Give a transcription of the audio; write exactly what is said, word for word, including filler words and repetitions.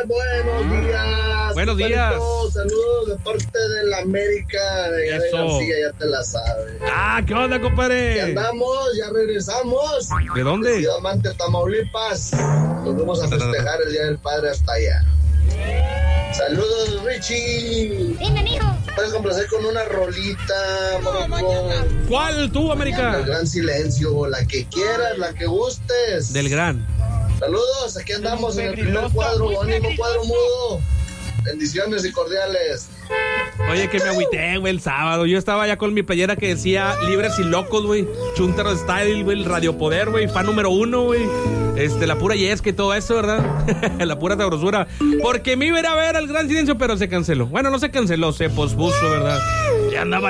buenos días. Buenos días. Saludos de parte de la América, de Gabriel García, ya te la sabes. Ah, ¿qué onda, compadre? Ya andamos, ya regresamos. ¿De dónde? Ciudad Mante, Tamaulipas. Nos vamos a festejar el Día del Padre hasta allá. Saludos, Richie. Dime, mijo. Puedes complacer con una rolita, Morocco. ¿Cuál tú, América? El Gran Silencio, la que quieras, la que gustes. Del Gran. Saludos, aquí andamos en el primer cuadro, ánimo cuadro mudo. Bendiciones y cordiales. Oye, que me agüité, güey, el sábado. Yo estaba ya con mi playera que decía Libres y Locos, güey. Chunter Style, güey, el Radio Poder, güey. Fan número uno, güey. Este, la pura yesca y todo eso, ¿verdad? La pura sabrosura. Porque me iba a ir a ver el Gran Silencio, pero se canceló. Bueno, no se canceló, se pospuso, ¿verdad? Ya andaba